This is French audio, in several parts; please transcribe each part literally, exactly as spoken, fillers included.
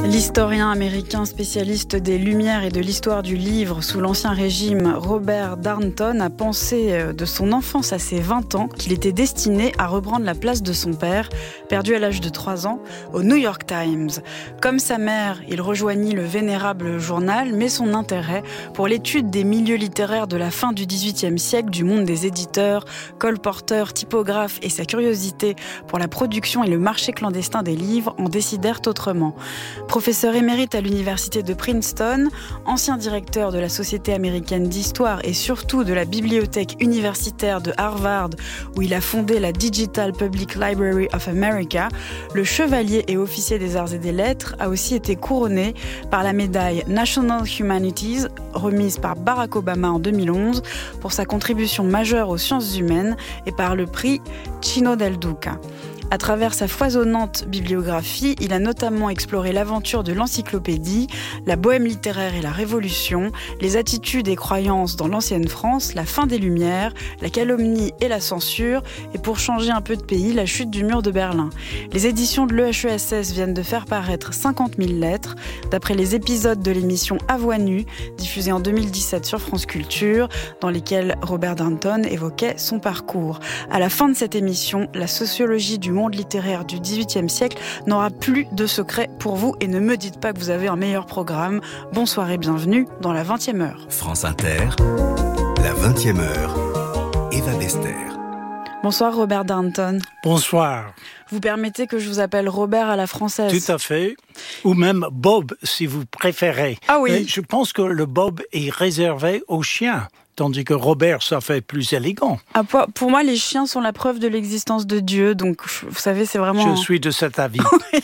L'historien américain spécialiste des Lumières et de l'histoire du livre sous l'Ancien Régime, Robert Darnton, a pensé de son enfance à ses vingt ans qu'il était destiné à reprendre la place de son père, perdu à l'âge de trois ans, au New York Times. Comme sa mère, il rejoignit le vénérable journal, mais son intérêt pour l'étude des milieux littéraires de la fin du dix-huitième siècle, du monde des éditeurs, colporteurs, typographes et sa curiosité pour la production et le marché clandestin des livres en décidèrent autrement. Professeur émérite à l'université de Princeton, ancien directeur de la Société américaine d'histoire et surtout de la bibliothèque universitaire de Harvard, où il a fondé la Digital Public Library of America, le chevalier et officier des arts et des lettres a aussi été couronné par la médaille National Humanities, remise par Barack Obama en deux mille onze, pour sa contribution majeure aux sciences humaines, et par le prix Chino del Duca. À travers sa foisonnante bibliographie, il a notamment exploré l'aventure de l'encyclopédie, la bohème littéraire et la Révolution, les attitudes et croyances dans l'ancienne France, la fin des Lumières, la calomnie et la censure, et pour changer un peu de pays, la chute du mur de Berlin. Les éditions de l'E H E S S viennent de faire paraître cinquante mille lettres, d'après les épisodes de l'émission À Voix nue, diffusée en deux mille dix-sept sur France Culture, dans lesquels Robert Darnton évoquait son parcours. À la fin de cette émission, la sociologie du monde littéraire du dix-huitième siècle n'aura plus de secret pour vous, et ne me dites pas que vous avez un meilleur programme. Bonsoir et bienvenue dans la vingtième heure. France Inter, la vingtième heure, Eva Bester. Bonsoir Robert Darnton. Bonsoir. Vous permettez que je vous appelle Robert à la française? Tout à fait. Ou même Bob, si vous préférez. Ah oui. Mais je pense que le Bob est réservé aux chiens, tandis que Robert, ça fait plus élégant. Ah, pour, pour moi, les chiens sont la preuve de l'existence de Dieu, donc vous savez, c'est vraiment... Je suis de cet avis. Oui.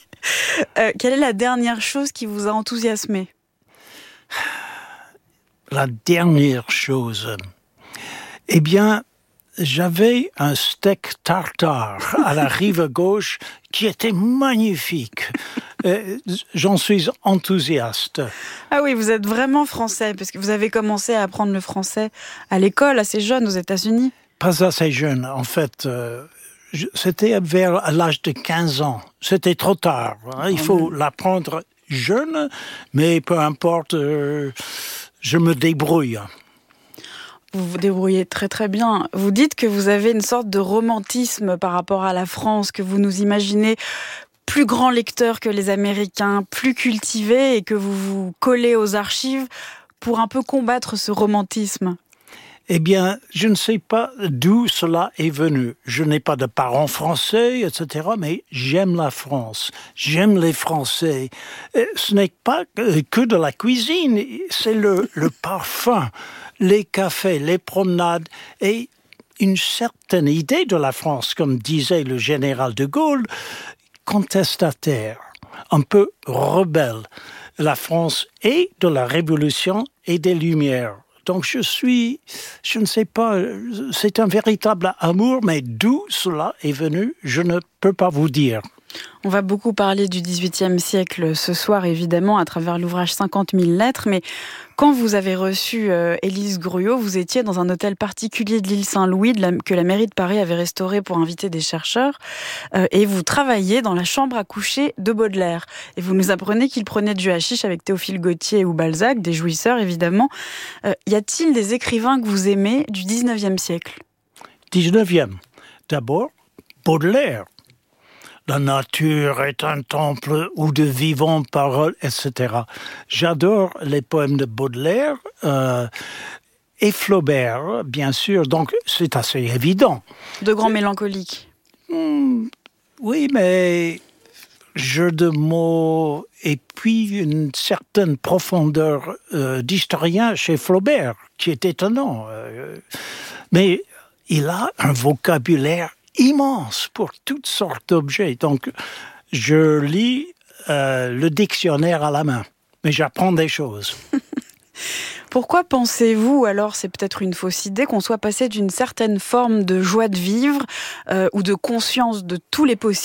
euh, quelle est la dernière chose qui vous a enthousiasmé? La dernière chose... Eh bien... J'avais un steak tartare à la rive gauche qui était magnifique. Euh, j'en suis enthousiaste. Ah oui, vous êtes vraiment français, parce que vous avez commencé à apprendre le français à l'école, assez jeune, aux États-Unis. Pas assez jeune, en fait. Euh, je, c'était vers l'âge de quinze ans. C'était trop tard. Hein. Il faut mmh. l'apprendre jeune, mais peu importe, euh, je me débrouille. Vous vous débrouillez très très bien. Vous dites que vous avez une sorte de romantisme par rapport à la France, que vous nous imaginez plus grand lecteur que les Américains, plus cultivé, et que vous vous collez aux archives pour un peu combattre ce romantisme. Eh bien, je ne sais pas d'où cela est venu. Je n'ai pas de parents français, et cetera, mais j'aime la France. J'aime les Français. Ce n'est pas que de la cuisine, c'est le, le parfum, les cafés, les promenades et une certaine idée de la France, comme disait le général de Gaulle, contestataire, un peu rebelle. La France est de la Révolution et des Lumières. Donc je suis, je ne sais pas, c'est un véritable amour, mais d'où cela est venu, je ne peux pas vous dire. On va beaucoup parler du dix-huitième siècle ce soir, évidemment, à travers l'ouvrage cinquante mille lettres, mais quand vous avez reçu euh, Élise Gruot, vous étiez dans un hôtel particulier de l'île Saint-Louis de la, que la mairie de Paris avait restauré pour inviter des chercheurs, euh, et vous travailliez dans la chambre à coucher de Baudelaire. Et vous nous apprenez qu'il prenait du hashish avec Théophile Gautier ou Balzac, des jouisseurs évidemment. Euh, y a-t-il des écrivains que vous aimez du dix-neuvième siècle? dix-neuvième. D'abord, Baudelaire. La nature est un temple où de vivantes paroles, et cetera. J'adore les poèmes de Baudelaire euh, et Flaubert, bien sûr. Donc, c'est assez évident. De grands mélancoliques. Mmh, oui, mais jeu de mots et puis une certaine profondeur euh, d'historien chez Flaubert, qui est étonnant. Euh, mais il a un vocabulaire immense pour toutes sortes d'objets. Donc, je lis euh, le dictionnaire à la main, mais j'apprends des choses. Pourquoi pensez-vous, alors c'est peut-être une fausse idée, qu'on soit passé d'une certaine forme de joie de vivre euh, ou de conscience de tous les possibles